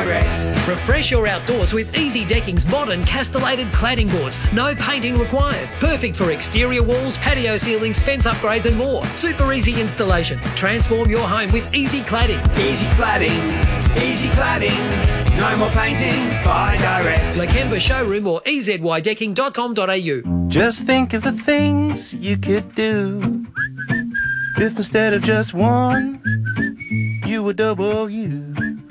direct. Refresh your outdoors with Easy Decking's modern castellated cladding boards. No painting required. Perfect for exterior walls, patio ceilings, fence upgrades and more. Super easy installation. Transform your home with Easy Cladding. Easy cladding, easy cladding. No more painting, buy direct. Lakemba Showroom or ezydecking.com.au. Just think of the things you could do if instead of just one, you were double you.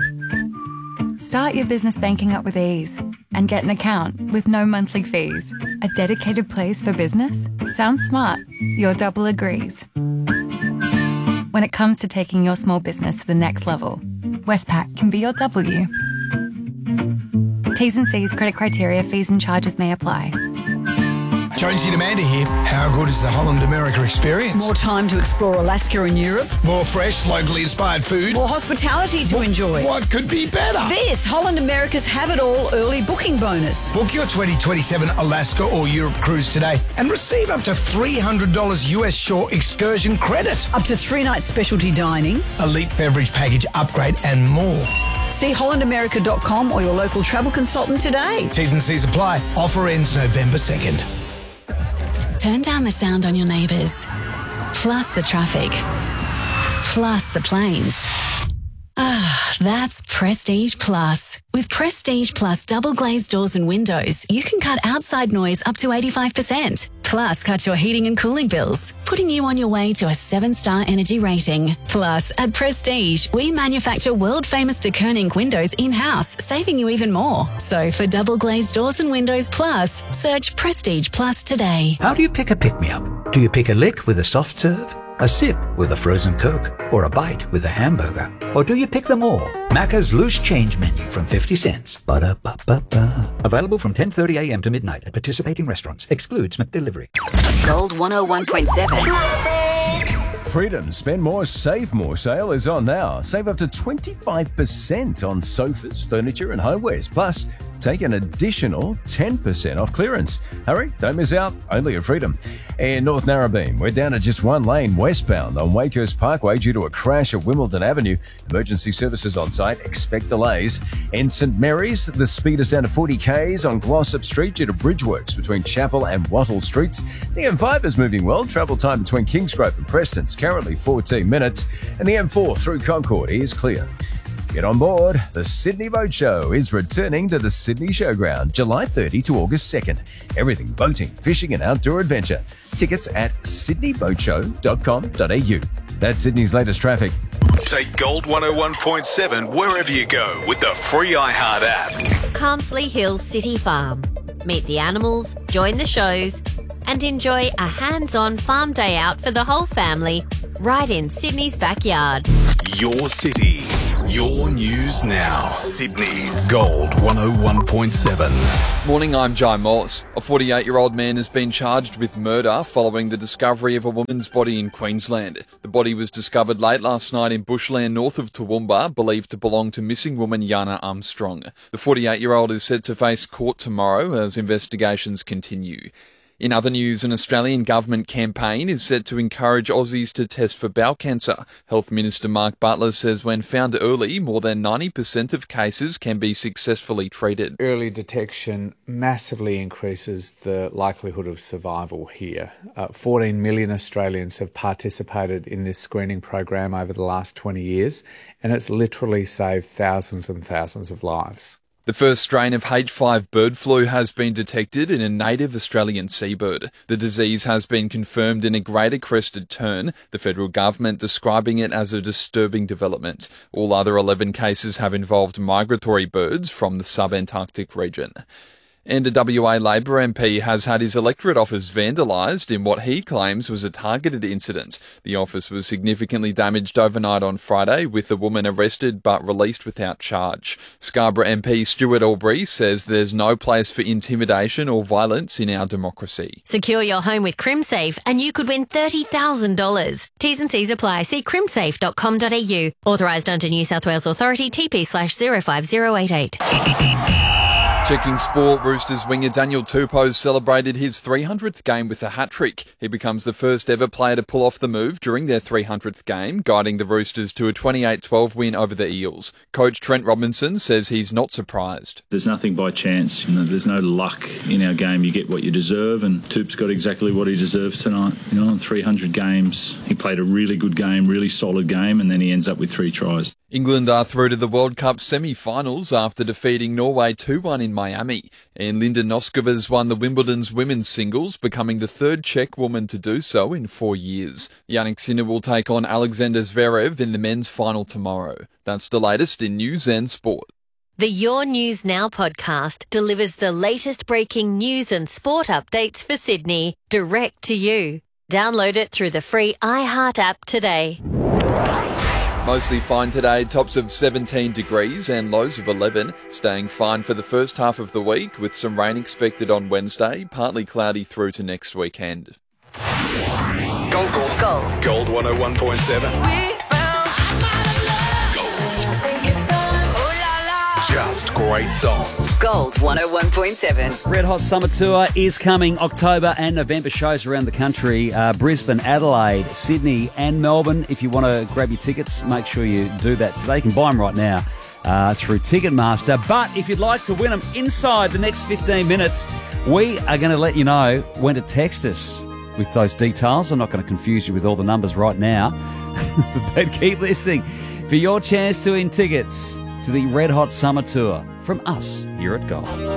Start your business banking up with ease and get an account with no monthly fees. A dedicated place for business? Sounds smart. Your double agrees. When it comes to taking your small business to the next level, Westpac can be your W. T's and C's, credit criteria, fees and charges may apply. Jonesy and Amanda here. How good is the Holland America experience? More time to explore Alaska and Europe. More fresh, locally inspired food. More hospitality to enjoy. What could be better? This Holland America's Have It All early booking bonus. Book your 2027 Alaska or Europe cruise today and receive up to $300 US shore excursion credit. Up to 3 nights specialty dining. Elite beverage package upgrade and more. See hollandamerica.com or your local travel consultant today. T's and C's apply. Offer ends November 2nd. Turn down the sound on your neighbours, plus the traffic, plus the planes. That's Prestige Plus. With Prestige Plus double glazed doors and windows, you can cut outside noise up to 85%. Plus, cut your heating and cooling bills, putting you on your way to a 7-star energy rating. Plus, at Prestige, we manufacture world-famous de Koning windows in-house, saving you even more. So, for double glazed doors and windows plus, search Prestige Plus today. How do you pick a pick-me-up? Do you pick a lick with a soft serve? A sip with a frozen Coke, or a bite with a hamburger? Or do you pick them all? Macca's Loose Change Menu from 50 cents. Ba-da-ba-ba-ba. Available from 10:30 a.m. to midnight at participating restaurants. Excludes McDelivery. Gold 101.7. Freedom Spend More, Save More sale is on now. Save up to 25% on sofas, furniture and homewares. Plus, take an additional 10% off clearance. Hurry, don't miss out, only at Freedom. In North Narrabeen, we're down to just one lane westbound on Wakehurst Parkway due to a crash at Wimbledon Avenue. Emergency services on site, expect delays. In St Mary's, the speed is down to 40 k's on Glossop Street due to bridge works between Chapel and Wattle Streets. The M5 is moving well. Travel time between Kingsgrove and Preston's currently 14 minutes. And the M4 through Concord is clear. Get on board. The Sydney Boat Show is returning to the Sydney Showground July 30 to August 2nd. Everything boating, fishing and outdoor adventure. Tickets at sydneyboatshow.com.au. That's Sydney's latest traffic. Take Gold 101.7 wherever you go with the free iHeart app. Carmsley Hills City Farm. Meet the animals, join the shows and enjoy a hands-on farm day out for the whole family right in Sydney's backyard. Your city. Your news now. Sydney's Gold 101.7. Morning, I'm Jai Moss. A 48-year-old man has been charged with murder following the discovery of a woman's body in Queensland. The body was discovered late last night in bushland north of Toowoomba, believed to belong to missing woman Yana Armstrong. The 48-year-old is set to face court tomorrow as investigations continue. In other news, an Australian government campaign is set to encourage Aussies to test for bowel cancer. Health Minister Mark Butler says when found early, more than 90% of cases can be successfully treated. Early detection massively increases the likelihood of survival here. 14 million Australians have participated in this screening program over the last 20 years, and it's literally saved thousands and thousands of lives. The first strain of H5 bird flu has been detected in a native Australian seabird. The disease has been confirmed in a greater crested tern, the federal government describing it as a disturbing development. All other 11 cases have involved migratory birds from the sub-Antarctic region. And a WA Labor MP has had his electorate office vandalised in what he claims was a targeted incident. The office was significantly damaged overnight on Friday, with the woman arrested but released without charge. Scarborough MP Stuart Albury says there's no place for intimidation or violence in our democracy. Secure your home with CrimSafe and you could win $30,000. T's and C's apply. See crimsafe.com.au. Authorised under New South Wales Authority, TP/05088. Checking sport, Roosters winger Daniel Tupou celebrated his 300th game with a hat-trick. He becomes the first ever player to pull off the move during their 300th game, guiding the Roosters to a 28-12 win over the Eels. Coach Trent Robinson says he's not surprised. There's nothing by chance. There's no luck in our game. You get what you deserve, and Toop's got exactly what he deserves tonight. In 300 games, he played a really good game, really solid game, and then he ends up with 3 tries. England are through to the World Cup semi-finals after defeating Norway 2-1 in Miami. And Linda Noskova's won the Wimbledon's women's singles, becoming the third Czech woman to do so in 4 years. Jannik Sinner will take on Alexander Zverev in the men's final tomorrow. That's the latest in news and sport. The Your News Now podcast delivers the latest breaking news and sport updates for Sydney, direct to you. Download it through the free iHeart app today. Mostly fine today, tops of 17 degrees and lows of 11. Staying fine for the first half of the week with some rain expected on Wednesday, partly cloudy through to next weekend. Gold 101.7. Just great songs. Gold 101.7. Red Hot Summer Tour is coming October and November. Shows around the country, Brisbane, Adelaide, Sydney and Melbourne. If you want to grab your tickets, make sure you do that today. You can buy them right now through Ticketmaster. But if you'd like to win them inside the next 15 minutes, we are going to let you know when to text us with those details. I'm not going to confuse you with all the numbers right now, but keep listening for your chance to win tickets to the Red Hot Summer Tour from us here at Gold.